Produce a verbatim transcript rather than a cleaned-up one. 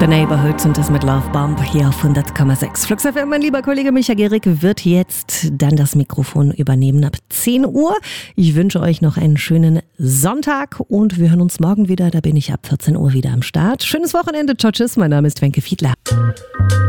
The Neighborhood und das mit Love Bomb hier auf hundert Komma sechs. Flux F M, mein lieber Kollege Micha Gehrig wird jetzt dann das Mikrofon übernehmen ab zehn Uhr. Ich wünsche euch noch einen schönen Sonntag und wir hören uns morgen wieder. Da bin ich ab vierzehn Uhr wieder am Start. Schönes Wochenende. Ciao, tschüss. Mein Name ist Wenke Fiedler.